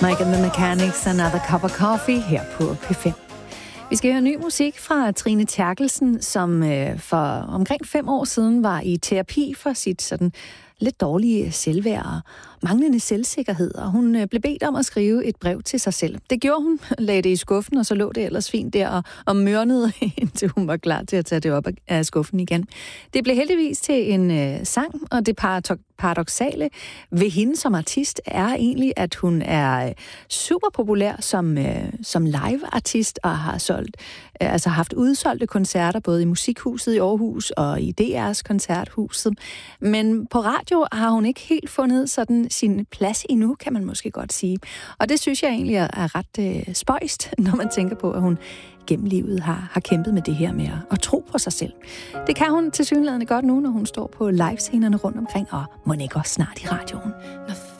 Mike and the Mechanics, Another Cup of Coffee her på P5. Vi skal høre ny musik fra Trine Terkelsen, som for omkring 5 år siden var i terapi for sit sådan lidt dårlige selvværd og manglende selvsikkerhed, og hun blev bedt om at skrive et brev til sig selv. Det gjorde hun, lagde det i skuffen, og så lå det ellers fint der og mørnede, indtil hun var klar til at tage det op af skuffen igen. Det blev heldigvis til en sang, og det paradoksale ved hende som artist er egentlig, at hun er super populær som live-artist og har haft udsolgte koncerter både i Musikhuset i Aarhus og i DR's Koncerthuset. Men på radio har hun ikke helt fundet sådan sin plads endnu, kan man måske godt sige. Og det synes jeg egentlig er ret spøjst, når man tænker på, at hun gennem livet har kæmpet med det her med at tro på sig selv. Det kan hun tilsyneladende godt nu, når hun står på livescenerne rundt omkring, og må ikke også snart i radioen.